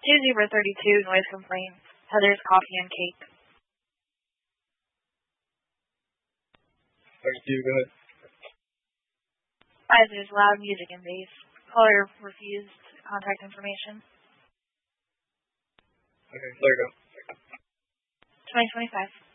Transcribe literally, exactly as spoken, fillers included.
two zero three two, noise complaint. Heather's Coffee and Cake. thirty-two, go ahead. Five, there's loud music and bass. Caller refused contact information. Okay, there you go. twenty twenty-five.